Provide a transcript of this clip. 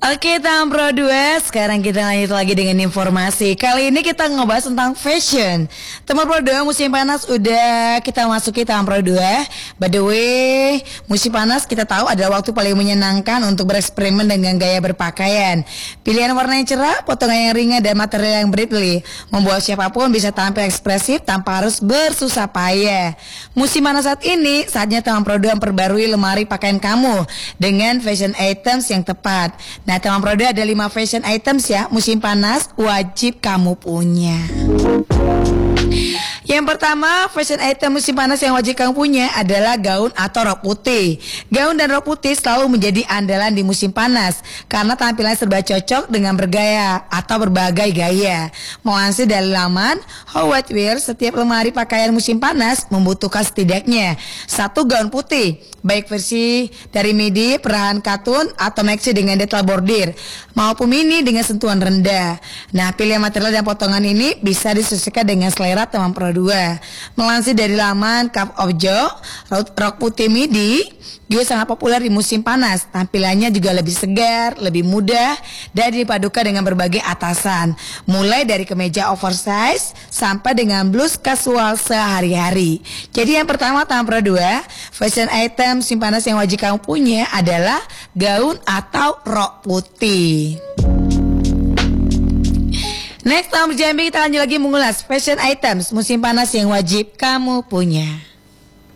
Oke, Tam Pro 2, sekarang kita lanjut lagi dengan informasi. Kali ini kita ngebahas tentang fashion. Tam Pro 2, musim panas udah kita masuki Tam Pro 2. By the way, musim panas kita tahu adalah waktu paling menyenangkan untuk bereksperimen dengan gaya berpakaian. Pilihan warna yang cerah, potongan yang ringan, dan material yang breathly membuat siapapun bisa tampil ekspresif tanpa harus bersusah payah. Musim panas saat ini, saatnya Tam Pro 2 memperbarui lemari pakaian kamu dengan fashion items yang tepat. Nah, Tam Pro 2 ada 5 fashion items ya, musim panas wajib kamu punya. Yang pertama, fashion item musim panas yang wajib kamu punya adalah gaun atau rok putih. Gaun dan rok putih selalu menjadi andalan di musim panas karena tampilannya serba cocok dengan bergaya atau berbagai gaya. Melansir dari laman How What Wear, setiap lemari pakaian musim panas membutuhkan setidaknya satu gaun putih, baik versi dari midi, perahan katun, atau maxi dengan detail bordir, maupun mini dengan sentuhan rendah. Nah, pilihan material dan potongan ini bisa disesuaikan dengan selera Tam Pro 2. Melansir dari laman Cup of Joe, rok putih midi juga sangat populer di musim panas. Tampilannya juga lebih segar, lebih mudah, dan dipadukan dengan berbagai atasan, mulai dari kemeja oversize sampai dengan blus kasual sehari-hari. Jadi yang pertama, Tam Pro 2, fashion item musim panas yang wajib kamu punya adalah gaun atau rok putih. Next, Tam Jambi, kita lanjut lagi mengulas fashion items musim panas yang wajib kamu punya.